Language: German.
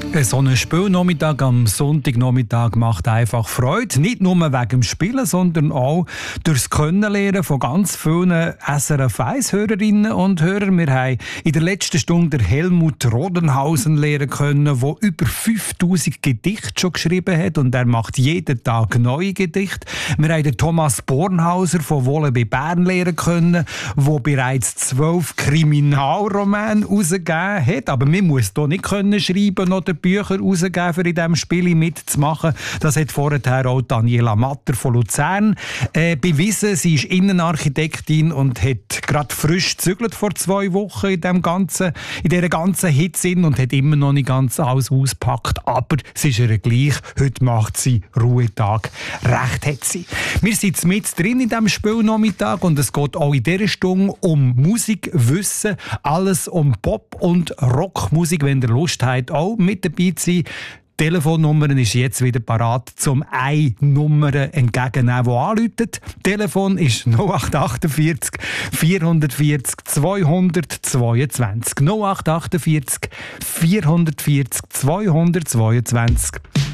So ein Spielnachmittag am Sonntagnachmittag macht einfach Freude. Nicht nur wegen dem Spielen, sondern auch durchs Kennenlernen von ganz vielen SRF 1-Hörerinnen und Hörern. Wir haben in der letzten Stunde Helmut Rodenhausen lernen können, der über 5000 Gedichte schon geschrieben hat und er macht jeden Tag neue Gedichte. Wir haben den Thomas Bornhauser von Wolle bei Bern lernen können, der bereits 12 Kriminalromane herausgegeben hat. Aber man muss hier nicht schreiben oder Bücher herausgeben, um in diesem Spiel mitzumachen. Das hat vorher auch Daniela Matter von Luzern bewiesen. Sie ist Innenarchitektin und hat gerade frisch gezügelt vor 2 Wochen in dieser ganzen Hitze und hat immer noch nicht ganz alles ausgepackt. Aber es ist ihr gleich. Heute macht sie Ruhetag. Recht hat sie. Wir sind mit drin in diesem Spielnachmittag und es geht auch in dieser Stunde um Musikwissen. Alles um Pop- und Rockmusik, wenn ihr Lust habt, auch mit dabei zu sein. Die Telefonnummer ist jetzt wieder parat, zum eine Nummer entgegennehmen, die anruft. Telefon ist 0848 440 222. 0848 440 222.